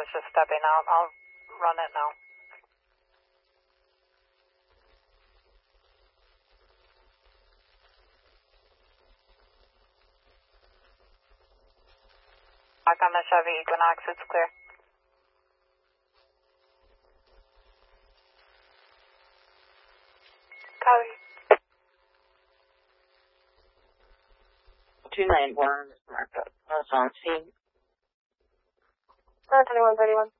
was just stepping out. I'll run it now. Back on the Chevy Equinox, it's clear. Copy. 291 marked up. That's on scene. 2131.